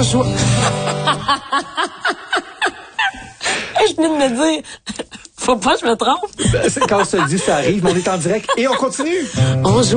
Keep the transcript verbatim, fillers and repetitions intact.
François. Je venais de me dire, faut pas que je me trompe. Quand on se le dit, ça arrive, mais on est en direct et on continue. On joue